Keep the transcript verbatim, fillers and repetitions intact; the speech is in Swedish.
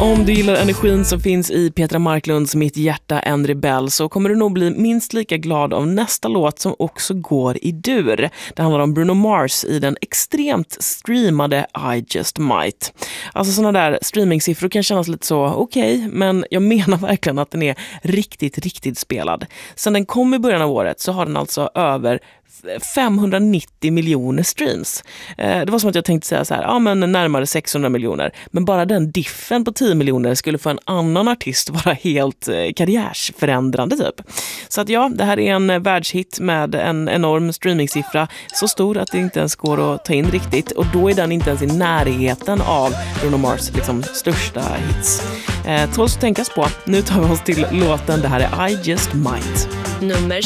Om du gillar energin som finns i Petra Marklunds Mitt hjärta en rebell så kommer du nog bli minst lika glad av nästa låt som också går i dur. Det handlar om Bruno Mars i den extremt streamade I Just Might. Alltså sådana där streamingsiffror kan kännas lite så okej, okay, men jag menar verkligen att den är riktigt, riktigt spelad. Sen den kom i början av året så har den alltså över femhundranittio miljoner streams. Eh, det var som att jag tänkte säga så här, ja men närmare sexhundra miljoner. Men bara den diffen på tio miljoner skulle för en annan artist vara helt eh, karriärsförändrande typ. Så att ja, det här är en eh, världshit med en enorm streamingsiffra. Så stor att det inte ens går att ta in riktigt. Och då är den inte ens i närheten av Bruno Mars liksom, största hits. Eh, tåls att tänkas på. Nu tar vi oss till låten. Det här är I Just Might. Nummer